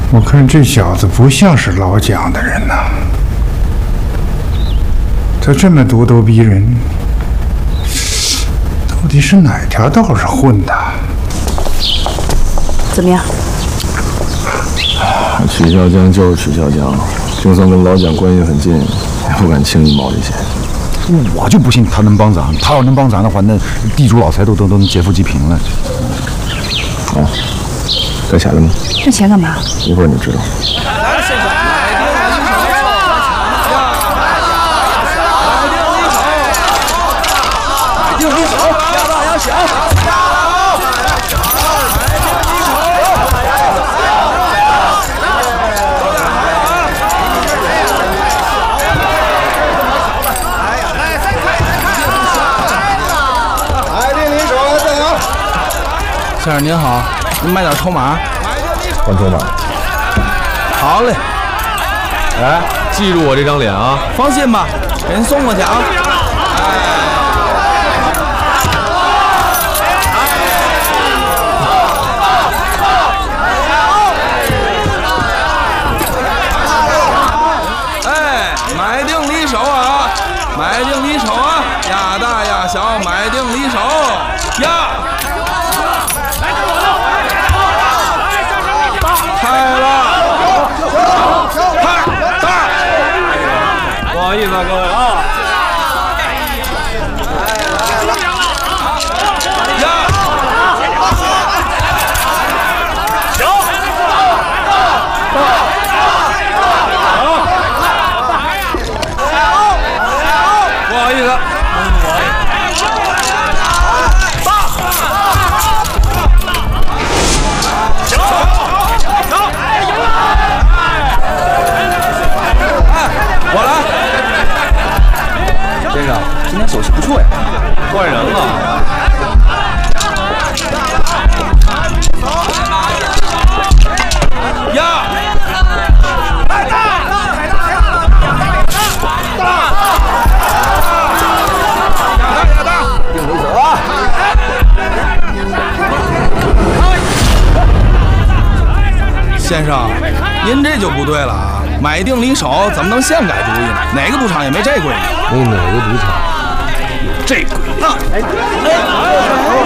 我看这小子不像是老蒋的人呐，他这么咄咄逼人，到底是哪条道上混的？ 怎么样？ 曲孝江就是曲孝江，就算跟老蒋关系很近，也不敢轻易冒这险。 我就不信他能帮咱，他要能帮咱的话，那地主老财都能劫富济贫了。 啊，该钱了吗？ 这钱干嘛？ 一会儿你就知道。 先生您好，您买点筹码。 换筹码。 好嘞。 哎，记住我这张脸啊！ 放心吧，给您送过去啊。哎，买定离手啊！买定离手啊！压大压小，买定离手呀！开了， 不好意思啊，各位啊。 不好意思。我来，先生，今天手气不错呀， 换人了。 呀！定离手啊！先生，您这就不对了啊！买定离手怎么能现改主意呢？哪个赌场也没这规矩。 哪个赌场有这规矩？